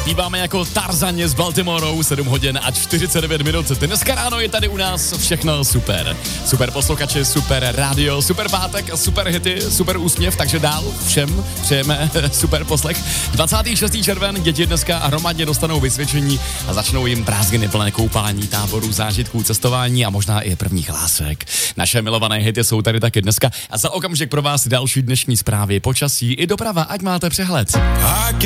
Zpíváme jako Tarzaně s Baltimorou, 7 hodin a 49 minut. Dneska ráno je tady u nás všechno super. Super posluchači, super rádio, super pátek, super hity, super úsměv, takže dál všem přejeme super poslech. 26. červen děti dneska hromadně dostanou vysvědčení a začnou jim prázdniny plné koupání, táborů, zážitků, cestování a možná i prvních lásek. Naše milované hity jsou tady taky dneska a za okamžik pro vás další dnešní zprávy, počasí i doprava, ať máte přehled.